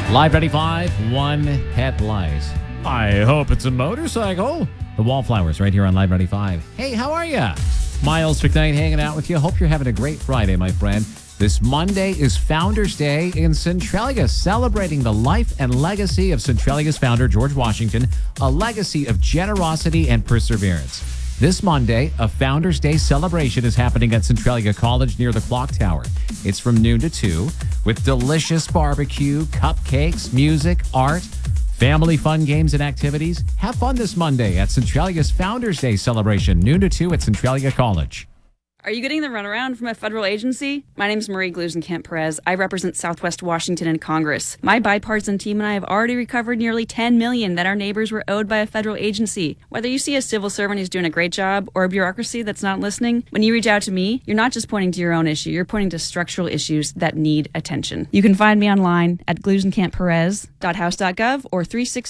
Live 95, one headlight. I hope it's a motorcycle. The Wallflowers right here on Live 95. Hey, how are you? Miles McKnight hanging out with you. Hope you're having a great Friday, my friend. This Monday is Founders Day in Centralia, celebrating the life and legacy of Centralia's founder, George Washington, a legacy of generosity and perseverance. This Monday, a Founders Day celebration is happening at Centralia College near the Clock Tower. It's from noon to 2 with delicious barbecue, cupcakes, music, art, family fun games and activities. Have fun this Monday at Centralia's Founders Day celebration, noon to 2 at Centralia College. Are you getting the runaround from a federal agency? My name is Marie Glusenkamp-Perez. I represent Southwest Washington in Congress. My bipartisan team and I have already recovered nearly $10 million that our neighbors were owed by a federal agency. Whether you see a civil servant who's doing a great job or a bureaucracy that's not listening, when you reach out to me, you're not just pointing to your own issue, you're pointing to structural issues that need attention. You can find me online at glusenkampperez.house.gov or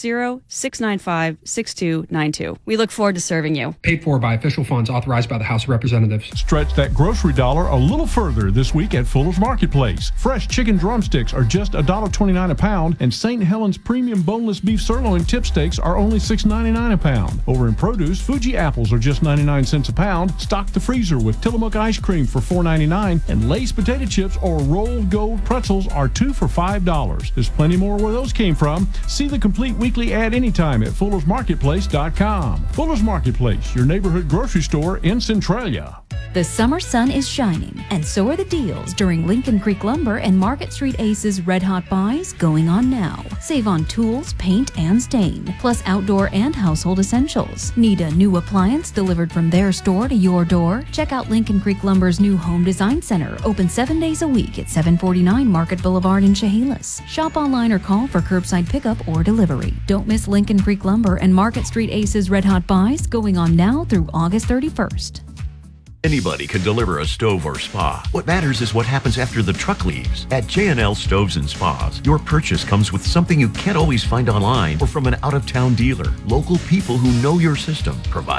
360-695-6292. We look forward to serving you. Paid for by official funds authorized by the House of Representatives. Stretch that grocery dollar a little further this week at Fuller's Marketplace. Fresh chicken drumsticks are just $1.29 a pound, and St. Helens premium boneless beef sirloin tip steaks are only $6.99 a pound. Over in produce, Fuji apples are just 99 cents a pound. Stock the freezer with Tillamook ice cream for $4.99, and Lay's potato chips or rolled gold pretzels are 2 for $5. There's plenty more where those came from. See the complete weekly ad anytime at fullersmarketplace.com. Fuller's Marketplace, your neighborhood grocery store in Centralia. The summer sun is shining, and so are the deals during Lincoln Creek Lumber and Market Street Ace's Red Hot Buys going on now. Save on tools, paint, and stain, plus outdoor and household essentials. Need a new appliance delivered from their store to your door? Check out Lincoln Creek Lumber's new Home Design Center, open 7 days a week at 749 Market Boulevard in Chehalis. Shop online or call for curbside pickup or delivery. Don't miss Lincoln Creek Lumber and Market Street Ace's Red Hot Buys going on now through August 31st. Anybody can deliver a stove or spa. What matters is what happens after the truck leaves. At J&L Stoves and Spas, your purchase comes with something you can't always find online or from an out-of-town dealer. Local people who know your system provide